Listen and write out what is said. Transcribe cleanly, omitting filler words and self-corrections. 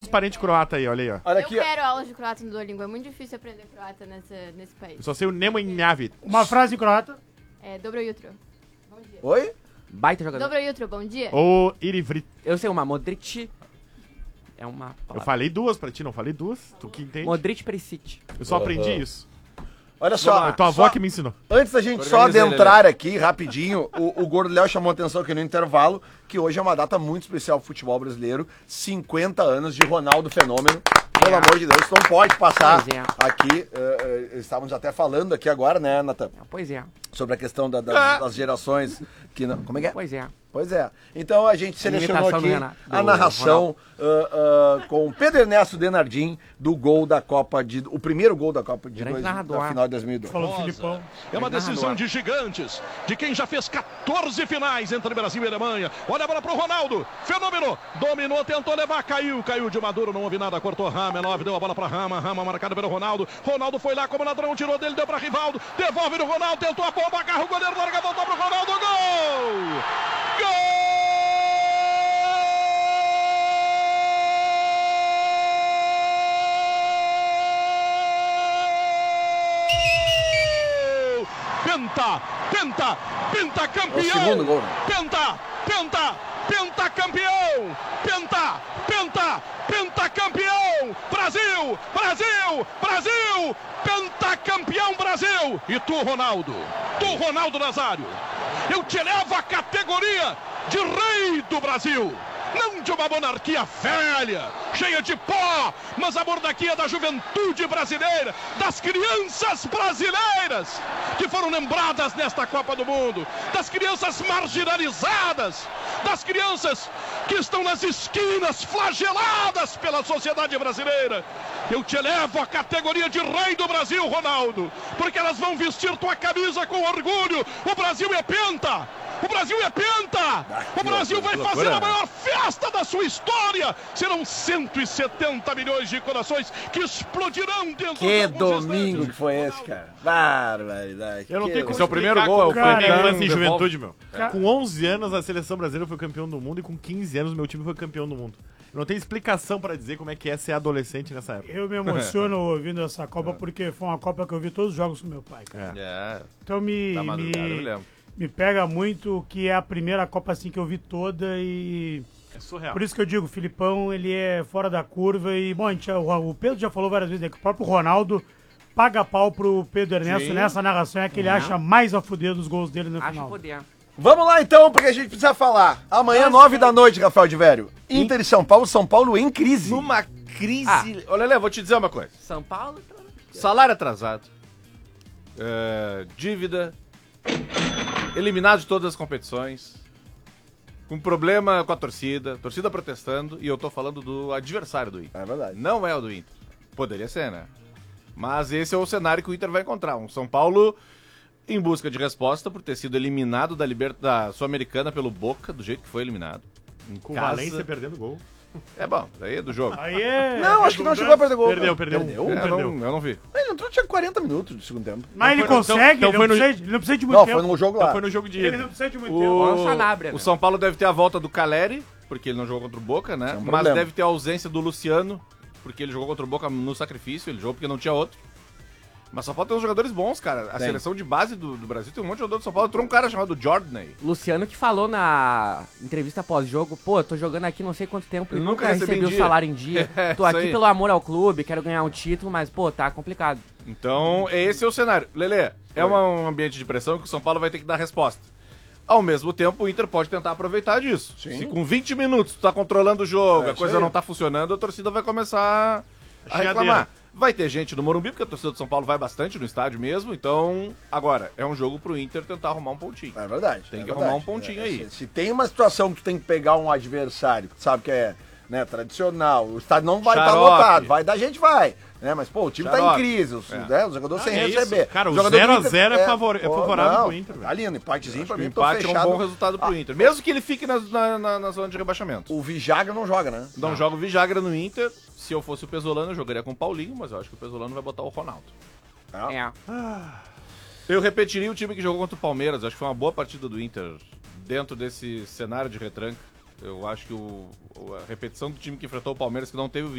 parentes croatas aí, olha aí, ó. Olha Eu aqui, ó. quero aulas de croata no Duolingo. É muito difícil aprender croata nesse país. Eu só sei o Nemo em Njavi. Uma frase em croata. Dobro jutro. Bom dia. Oi? Baita jogador. Dobro jutro, bom dia. Ou Irivrit. Eu sei uma, Modric. É uma Eu palavra. falei duas pra ti, não falei duas. Tu que entende. Modric Perisic. Eu só aprendi isso. Olha só. A tua avó que me ensinou. Antes da gente só Organiza ele, adentrar aqui, rapidinho, o Gordo Léo chamou a atenção aqui no intervalo, que hoje é uma data muito especial pro futebol brasileiro, 50 anos de Ronaldo Fenômeno. Pelo amor de Deus, não pode passar Pois é. aqui. Estávamos até falando aqui agora, né, Natan? Pois é. Sobre a questão das gerações que não... Como é que é? Pois é. Pois é. Então a gente selecionou imitação do aqui Renato, a do narração com o Pedro Ernesto Denardim do gol da Copa de... O primeiro gol da Copa de Grande narrador. da final de 2002. Falou do Filipão. É uma decisão de gigantes, de quem já fez 14 finais entre Brasil e Alemanha. Olha a bola pro Ronaldo. Fenômeno. Dominou, tentou levar, caiu de Maduro, não houve nada, cortou Rama, 9, deu a bola pra Rama marcado pelo Ronaldo. Ronaldo foi lá como ladrão, tirou dele, deu pra Rivaldo. Devolve no Ronaldo, tentou a bomba, agarra o goleiro, larga, voltou pro Ronaldo. Gol! Penta campeão! É o segundo gol, né? Penta campeão! Penta campeão! Brasil! Penta campeão Brasil! E tu, Ronaldo? Tu, Ronaldo Nazário? Eu te levo à categoria de rei do Brasil! Não de uma monarquia velha, cheia de pó, mas a monarquia da juventude brasileira, das crianças brasileiras que foram lembradas nesta Copa do Mundo, das crianças marginalizadas, das crianças que estão nas esquinas flageladas pela sociedade brasileira. Eu te levo à categoria de rei do Brasil, Ronaldo, porque elas vão vestir tua camisa com orgulho. O Brasil é penta! O Brasil é penta! O Brasil vai fazer a maior festa da sua história! Serão 170 milhões de corações que explodirão dentro Que de domingo que foi esse, cara? Barbaridade. Eu não tenho como Esse é o primeiro explicar gol, como é o foi minha primeiro. infância em juventude, meu. Cara. Com 11 anos, a seleção brasileira foi campeão do mundo e com 15 anos, o meu time foi campeão do mundo. Eu não tenho explicação pra dizer como é que é ser adolescente nessa época. Eu me emociono ouvindo essa Copa porque foi uma Copa que eu vi todos os jogos com meu pai, cara. É, Então da madrugada, eu me lembro. me pega muito que é a primeira Copa assim que eu vi toda e... É surreal. Por isso que eu digo, o Filipão, ele é fora da curva e, bom, o Pedro já falou várias vezes, né, que o próprio Ronaldo paga pau pro Pedro Ernesto Sim. nessa narração, é que ele acha mais a fuder dos gols dele no Acho final. poder. Vamos lá então, porque a gente precisa falar. Amanhã, 9 da noite, Rafael de Vério. Inter e São Paulo em crise. Numa crise... Olha, Lê, vou te dizer uma coisa. São Paulo? Salário atrasado. Dívida. Eliminado de todas as competições. Com problema com a torcida protestando, e eu tô falando do adversário do Inter. É verdade. Não é o do Inter. Poderia ser, né? Mas esse é o cenário que o Inter vai encontrar. Um São Paulo em busca de resposta por ter sido eliminado da Sul-Americana pelo Boca, do jeito que foi eliminado. Em Com o casa. Valência perdendo gol. É bom, daí é do jogo. Aí é... Não, acho que não chegou a perder gol. Perdeu. Eu não vi. Ele entrou, tinha 40 minutos de segundo tempo. Mas ele Então- consegue, então ele, foi não no- precisa, ele não precisa de muito Não, tempo. foi no jogo Então lá. foi no jogo de Ele ida. não precisa de muito tempo. Olha o Sanabria, O né? São Paulo deve ter a volta do Caleri, porque ele não jogou contra o Boca, né? É um Mas problema. deve ter a ausência do Luciano, porque ele jogou contra o Boca no sacrifício, ele jogou porque não tinha outro. Mas só falta ter uns jogadores bons, cara. A Tem. seleção de base do Brasil tem um monte de jogador do São Paulo. Entrou um cara chamado Jordan aí. Luciano que falou na entrevista pós-jogo, pô, eu tô jogando aqui não sei quanto tempo e Eu nunca nunca recebi recebi em o dia. salário em dia. É, Tô isso aqui aí. pelo amor ao clube, quero ganhar um título, mas, pô, tá complicado. Então, esse é o cenário. Lelê, é um ambiente de pressão que o São Paulo vai ter que dar resposta. Ao mesmo tempo, o Inter pode tentar aproveitar disso. Sim. Se com 20 minutos tu tá controlando o jogo, É a isso coisa aí. não tá funcionando, a torcida vai começar a Chiadeira. reclamar. Vai ter gente no Morumbi, porque a torcida do São Paulo vai bastante no estádio mesmo. Então, agora, é um jogo pro Inter tentar arrumar um pontinho. É verdade. Tem é que verdade. arrumar um pontinho aí. Se tem uma situação que tu tem que pegar um adversário, que tu sabe que é, né, tradicional, o estádio não vai estar Xarope. lotado, vai dar gente, vai. Né, mas, pô, o time tá em Xarope. crise, né, os jogadores sem é receber. isso. Cara, o jogador do 0 a Inter 0 é favorável não, pro Inter, velho. Tá lindo, empatezinho pra O mim, tô empate é um fechado. bom resultado pro Inter. Mesmo que ele fique na zona de rebaixamento. O Vijagra não joga, né? Não joga o Vijagra no Inter. Se eu fosse o Pesolano, eu jogaria com o Paulinho, mas eu acho que o Pesolano vai botar o Ronaldo. Ah. É. Eu repetiria o time que jogou contra o Palmeiras. Acho que foi uma boa partida do Inter dentro desse cenário de retranca. Eu acho que a repetição do time que enfrentou o Palmeiras, que não teve o